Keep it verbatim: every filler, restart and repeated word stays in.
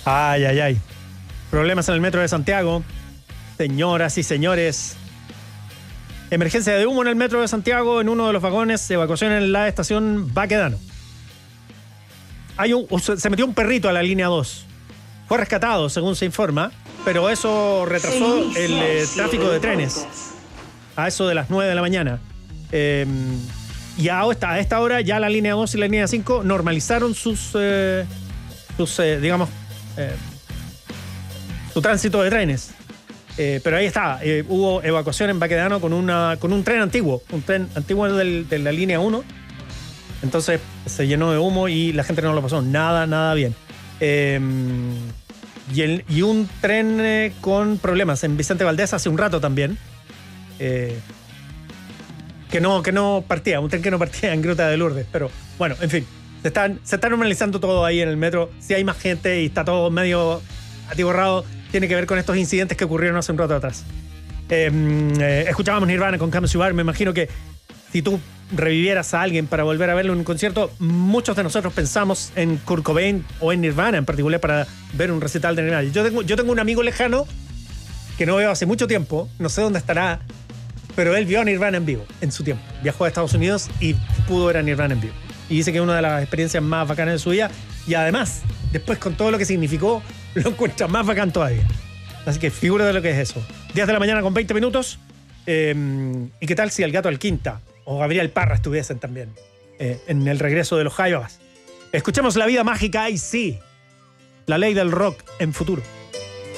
Ay, ay, ay. Problemas en el metro de Santiago. Señoras y señores. Emergencia de humo en el metro de Santiago. En uno de los vagones, evacuación en la estación Baquedano. Hay un, se metió un perrito a la línea dos. Fue rescatado, según se informa, pero eso retrasó el eh, tráfico de trenes a eso de las nueve de la mañana. Eh, y a esta, a esta hora ya la línea dos y la línea cinco normalizaron sus, eh, sus eh, digamos, eh, su tránsito de trenes. Eh, pero ahí está, eh, hubo evacuación en Baquedano con, una, con un tren antiguo, un tren antiguo del, de la línea uno. Entonces se llenó de humo y la gente no lo pasó nada, nada bien. Eh, y, el, y un tren eh, con problemas en Vicente Valdés hace un rato también. Eh, que, no, que no partía, un tren que no partía en Gruta de Lourdes. Pero bueno, en fin, se, están, se está normalizando todo ahí en el metro. Si hay más gente y está todo medio atiborrado, tiene que ver con estos incidentes que ocurrieron hace un rato atrás. Eh, eh, escuchábamos Nirvana con Come As You Are. Me imagino que si tú revivieras a alguien para volver a verlo en un concierto, muchos de nosotros pensamos en Kurt Cobain o en Nirvana en particular para ver un recital de Nirvana. Yo tengo, yo tengo un amigo lejano que no veo hace mucho tiempo, no sé dónde estará, pero él vio a Nirvana en vivo en su tiempo. Viajó a Estados Unidos y pudo ver a Nirvana en vivo. Y dice que es una de las experiencias más bacanas de su vida. Y además, después con todo lo que significó, lo encuentra más bacán todavía. Así que figura de lo que es eso. diez de la mañana con veinte minutos. Eh, ¿Y qué tal si el Gato Alquinta o Gabriel Parra estuviesen también eh, en el regreso de los Jaivas? Escuchemos La Vida Mágica y sí, la ley del rock en futuro.